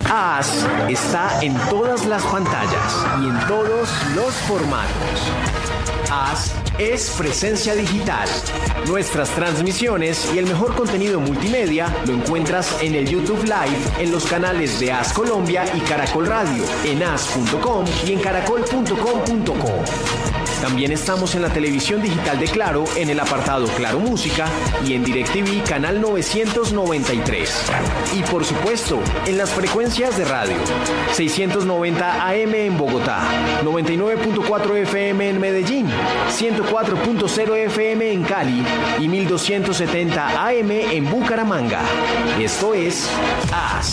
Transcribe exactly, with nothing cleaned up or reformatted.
As está en todas las pantallas y en todos los formatos. As es presencia digital. Nuestras transmisiones y el mejor contenido multimedia lo encuentras en el YouTube Live, en los canales de As Colombia y Caracol Radio, en as punto com y en caracol punto com punto co. También estamos en la televisión digital de Claro, en el apartado Claro Música y en DirecTV canal novecientos noventa y tres. Y por supuesto, en las frecuencias de radio, seiscientos noventa A M en Bogotá, noventa y nueve punto cuatro F M en Medellín, ciento cuatro punto cero F M en Cali y mil doscientos setenta A M en Bucaramanga. Esto es As.